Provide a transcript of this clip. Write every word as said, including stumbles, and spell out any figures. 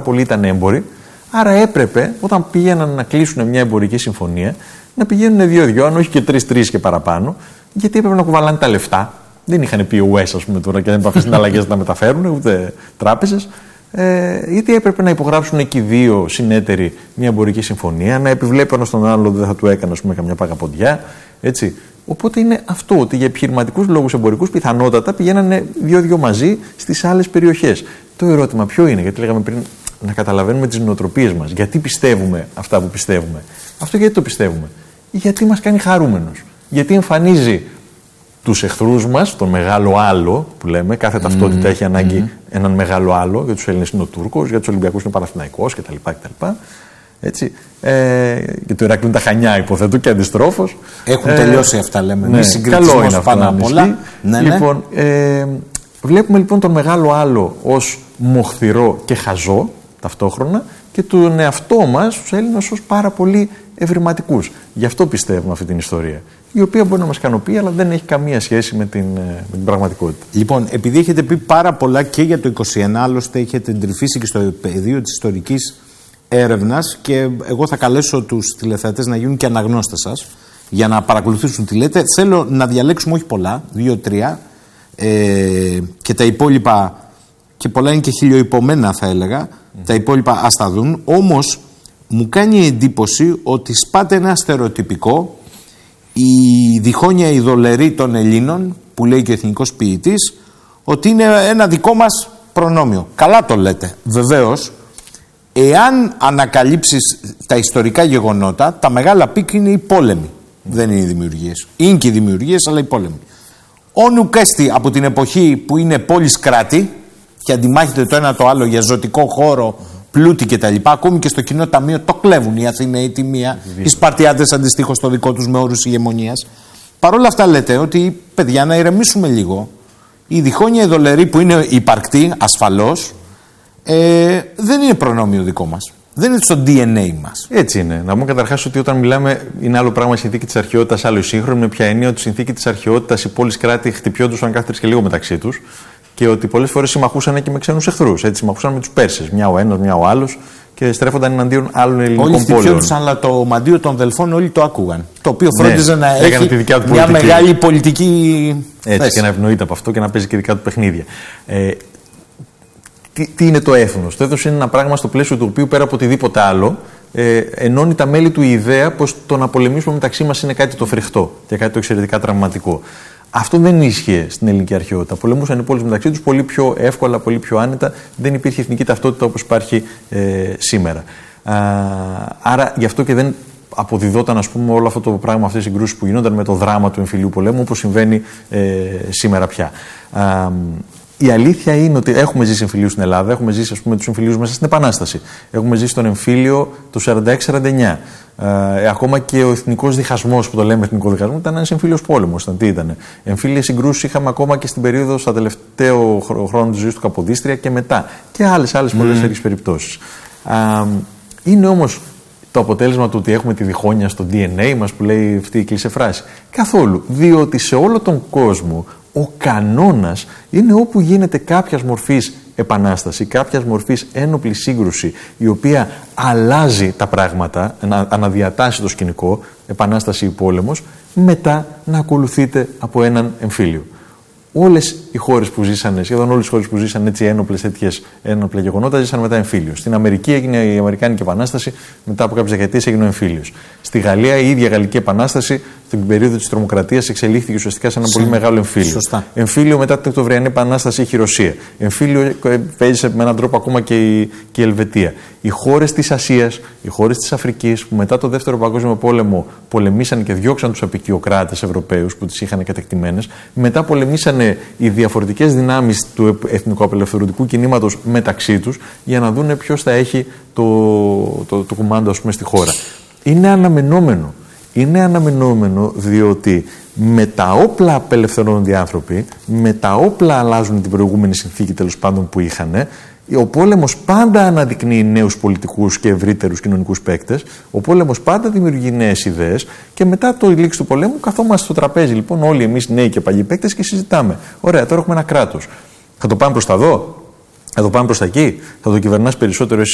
πολλοί ήταν έμποροι. Άρα έπρεπε, όταν πήγαιναν να κλείσουν μια εμπορική συμφωνία, να πηγαίνουν δύο-δύο, αν όχι και τρεις-τρεις και παραπάνω, γιατί έπρεπε να κουβαλάνε τα λεφτά. Δεν είχαν πει ουες, ας πούμε, τώρα και δεν έπρεπε συναλλαγές να τα μεταφέρουν, ούτε τράπεζες. Ε, γιατί έπρεπε να υπογράψουν εκεί δύο συνέτεροι μια εμπορική συμφωνία, να επιβλέπει ένα στον άλλο, δεν θα του έκανε, ας πούμε, καμιά παγαποντιά. Έτσι. Οπότε είναι αυτό, ότι για επιχειρηματικούς λόγους εμπορικούς πιθανότατα πηγαίνανε δύο-δύο μαζί στις άλλες περιοχές. Το ερώτημα ποιο είναι, γιατί λέγαμε πριν να καταλαβαίνουμε τις νοοτροπίες μας. Γιατί πιστεύουμε αυτά που πιστεύουμε. Αυτό γιατί το πιστεύουμε. Γιατί μας κάνει χαρούμενος. Γιατί εμφανίζει τους εχθρούς μας, τον μεγάλο άλλο που λέμε, κάθε ταυτότητα mm-hmm. έχει ανάγκη mm-hmm. έναν μεγάλο άλλο. Για τους Έλληνες είναι ο Τούρκος, για τους Ολυμπιακούς είναι ο Παναθηναϊκός κτλ. κτλ. Έτσι. Ε, και το Ηράκλειο είναι τα Χανιά, υποθέτω, και αντιστρόφως. Έχουν ε, τελειώσει αυτά, λέμε. Ναι, καλό είναι αυτό πάνω απ' όλα. Ναι, λοιπόν, ε, βλέπουμε λοιπόν τον μεγάλο άλλο ως μοχθηρό και χαζό ταυτόχρονα και τον εαυτό μας, τους Έλληνες, ως πάρα πολύ ευρηματικούς. Γι' αυτό πιστεύουμε αυτή την ιστορία. Η οποία μπορεί να μας ικανοποιεί, αλλά δεν έχει καμία σχέση με την, με την πραγματικότητα. Λοιπόν, επειδή έχετε πει πάρα πολλά και για το είκοσι ένα, άλλωστε έχετε εντρυφήσει και στο πεδίο της ιστορικής έρευνας, και εγώ θα καλέσω τους τηλεθεατές να γίνουν και αναγνώστες σας για να παρακολουθήσουν τι λέτε. Θέλω να διαλέξουμε όχι πολλά, δύο-τρία, ε, και τα υπόλοιπα, και πολλά είναι και χιλιοϊπωμένα θα έλεγα, mm. τα υπόλοιπα ας τα δουν. Όμως μου κάνει εντύπωση ότι σπάτε ένα στερεοτυπικό, η διχόνοια ειδωλερή των Ελλήνων, που λέει και ο εθνικός ποιητής, ότι είναι ένα δικό μας προνόμιο. Καλά το λέτε, βεβαίως. Εάν ανακαλύψεις τα ιστορικά γεγονότα, τα μεγάλα πικ είναι οι πόλεμοι. Mm. Δεν είναι οι δημιουργίες. Είναι και οι δημιουργίες, αλλά οι πόλεμοι. Ο Νουκέστη από την εποχή που είναι πόλεις κράτη και αντιμάχεται το ένα το άλλο για ζωτικό χώρο, πλούτη κτλ. Ακόμη και στο κοινό ταμείο το κλέβουν οι Αθηναίοι τη μία, οι Σπαρτιάτες αντιστοίχως το δικό τους με όρους ηγεμονίας. Παρ' όλα αυτά λέτε ότι, παιδιά, να ηρεμήσουμε λίγο. Η διχόνοια ειδωλερή που είναι υπαρκτή, ασφαλώς, ε, δεν είναι προνόμιο δικό μας. Δεν είναι στο ντι εν έι μας. Έτσι είναι. Να πούμε καταρχάς ότι όταν μιλάμε, είναι άλλο πράγμα η συνθήκη της αρχαιότητας, άλλο η σύγχρονη. Με ποια έννοια ότι η συνθήκη της αρχαιότητας οι πόλεις κράτη χτυπιόντουσαν κάθε τρεις και λίγο μεταξύ τους και ότι πολλές φορές συμμαχούσαν και με ξένους εχθρούς. Έτσι, συμμαχούσαν με τους Πέρσες. Μια ο ένας, μια ο άλλος και στρέφονταν εναντίον άλλων ελληνικών πόλεων. Όλοι χτυπιόντουσαν, αλλά το μαντίο των Δελφών όλοι το άκουγαν. Το οποίο φρόντιζε ναι, να έχει μια μεγάλη πολιτική. Έτσι, θέση. Και να ευνοείται από αυτό και να παίζει και δικά του παιχνίδια. Ε, Τι, τι είναι το έθνος. Το έθνος είναι ένα πράγμα στο πλαίσιο του οποίου πέρα από οτιδήποτε άλλο ε, ενώνει τα μέλη του η ιδέα πως το να πολεμήσουμε μεταξύ μας είναι κάτι το φρικτό και κάτι το εξαιρετικά τραυματικό. Αυτό δεν ίσχυε στην ελληνική αρχαιότητα. Πολεμούσαν οι πόλεις μεταξύ τους πολύ πιο εύκολα, πολύ πιο άνετα. Δεν υπήρχε εθνική ταυτότητα όπως υπάρχει ε, σήμερα. Α, άρα γι' αυτό και δεν αποδιδόταν, ας πούμε, όλο αυτό το πράγμα, αυτές οι συγκρούσεις που γινόταν με το δράμα του εμφυλίου πολέμου, όπως συμβαίνει ε, σήμερα πια. Α, Η αλήθεια είναι ότι έχουμε ζήσει εμφυλίους στην Ελλάδα, έχουμε ζήσει, ας πούμε, τους εμφυλίους μέσα στην Επανάσταση. Έχουμε ζήσει τον εμφύλιο το σαράντα έξι σαράντα εννιά. Ε, ακόμα και ο εθνικός διχασμός, που το λέμε εθνικό διχασμό, ήταν ένας εμφύλιος πόλεμος. Ήταν, τι ήταν. Εμφύλιες συγκρούσεις είχαμε ακόμα και στην περίοδο, στα τελευταίο χρόνο της ζωής του Καποδίστρια και μετά. Και άλλες, άλλες mm. πολλές τέτοιες περιπτώσεις. Ε, είναι όμως το αποτέλεσμα του ότι έχουμε τη διχόνοια στο ντι εν έι μας, που λέει αυτή η κλεισέ φράση. Καθόλου. Διότι σε όλο τον κόσμο ο κανόνας είναι όπου γίνεται κάποιας μορφής επανάσταση, κάποιας μορφής ένοπλη σύγκρουση, η οποία αλλάζει τα πράγματα, αναδιατάσσει το σκηνικό, επανάσταση ή πόλεμος, μετά να ακολουθείται από έναν εμφύλιο. Όλες οι χώρες που ζήσανε, σχεδόν όλες οι χώρες που ζήσαν έτσι ένοπλες, τέτοιες ένοπλα γεγονότα, ζήσαν μετά εμφύλιος. Στην Αμερική έγινε η Αμερικάνικη Επανάσταση, μετά από κάποιες δεκαετίες έγινε ο εμφύλιος. Στη Γαλλία η ίδια Γαλλική Επανάσταση, στην περίοδο της τρομοκρατίας, εξελίχθηκε ουσιαστικά σε ένα πολύ μεγάλο εμφύλιο. Σωστά. Εμφύλιο μετά την Οκτωβριανή Επανάσταση είχε η Ρωσία. Εμφύλιο παίζει με έναν τρόπο ακόμα και η, και η Ελβετία. Οι χώρες της Ασίας, οι χώρες της Αφρικής, που μετά το Δεύτερο Παγκόσμιο Πόλεμο πολεμήσαν και διώξαν τους αποικιοκράτες Ευρωπαίους που τις είχαν κατεκτημένες, μετά πολεμήσανε οι διαφορετικές δυνάμεις του εθνικοαπελευθερωτικού κινήματος μεταξύ τους για να δούνε ποιος θα έχει το, το, το κουμάντο, ας πούμε, στη χώρα. Είναι αναμενόμενο. Είναι αναμενόμενο διότι με τα όπλα απελευθερώνονται οι άνθρωποι, με τα όπλα αλλάζουν την προηγούμενη συνθήκη τέλος πάντων που είχαν. Ο πόλεμος πάντα αναδεικνύει νέους πολιτικούς και ευρύτερους κοινωνικούς παίκτες. Ο πόλεμος πάντα δημιουργεί νέες ιδέες και μετά το λήξη του πολέμου καθόμαστε στο τραπέζι, λοιπόν, όλοι εμείς νέοι και παλιοί παίκτες και συζητάμε. Ωραία, τώρα έχουμε ένα κράτος. Θα το πάμε προς τα εδώ, θα το πάμε προς τα εκεί, θα το κυβερνάς περισσότερο εσύ